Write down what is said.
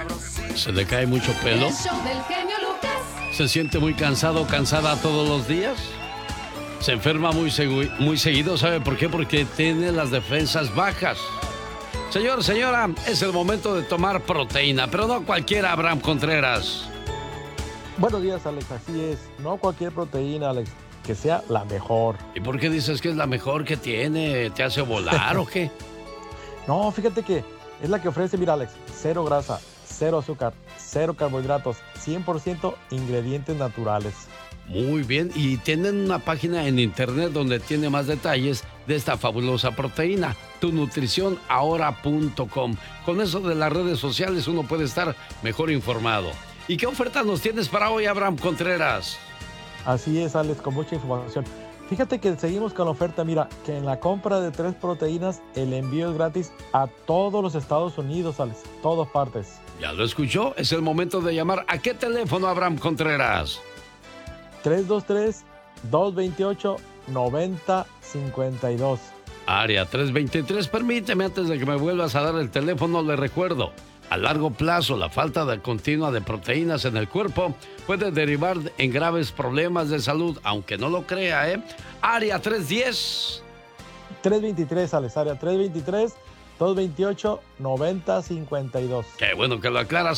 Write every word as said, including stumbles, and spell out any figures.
¿Se le cae mucho pelo? El show del genio Lucas. ¿Se siente muy cansado o cansada todos los días? ¿Se enferma muy, segu- muy seguido? ¿Sabe por qué? Porque tiene las defensas bajas. Señor, señora, es el momento de tomar proteína, pero no cualquiera, Abraham Contreras. Buenos días, Alex, así es. No cualquier proteína, Alex, que sea la mejor. ¿Y por qué dices que es la mejor que tiene? ¿Te hace volar o qué? No, fíjate que es la que ofrece, mira, Alex, cero grasa, cero azúcar, cero carbohidratos, cien por ciento ingredientes naturales. Muy bien, y tienen una página en internet donde tiene más detalles de esta fabulosa proteína, tu nutrición ahora punto com. Con eso de las redes sociales uno puede estar mejor informado. ¿Y qué ofertas nos tienes para hoy, Abraham Contreras? Así es, Alex, con mucha información. Fíjate que seguimos con la oferta, mira, que en la compra de tres proteínas, el envío es gratis a todos los Estados Unidos, Alex, todas partes. ¿Ya lo escuchó? Es el momento de llamar. ¿A qué teléfono, Abraham Contreras? tres dos tres, dos dos ocho, nueve cero cinco dos. Área tres veintitrés, permíteme, antes de que me vuelvas a dar el teléfono, le recuerdo. A largo plazo, la falta de continua de proteínas en el cuerpo puede derivar en graves problemas de salud, aunque no lo crea, ¿eh? Área tres diez. tres veintitrés, Alex, área tres veintitrés, dos dos ocho, nueve cero cinco dos. Qué bueno que lo aclaras.